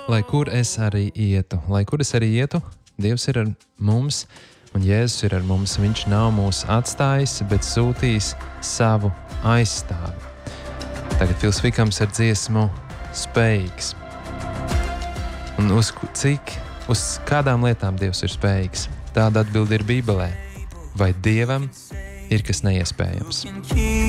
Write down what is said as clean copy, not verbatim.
Lai kur es arī ietu, Dievs ir ar mums, un Jēzus ir ar mums. Viņš nav mūs atstājis, bet sūtījis savu aizstāvi. Tagad Fils Vikams ar dziesmu Spējīgs. Un uz kādām lietām Dievs ir spējīgs? Tāda atbilde ir Bībelē. Vai Dievam ir kas neiespējams?